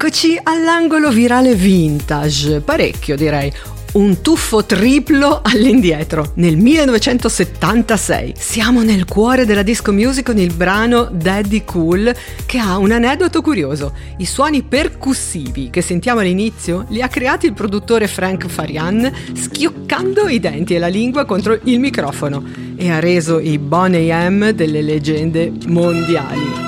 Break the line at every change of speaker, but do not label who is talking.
Eccoci all'angolo virale vintage, parecchio direi. Un tuffo triplo all'indietro, nel 1976. Siamo nel cuore della disco music con il brano Daddy Cool, che ha un aneddoto curioso. I suoni percussivi che sentiamo all'inizio li ha creati il produttore Frank Farian schioccando i denti e la lingua contro il microfono, e ha reso i Boney M delle leggende mondiali.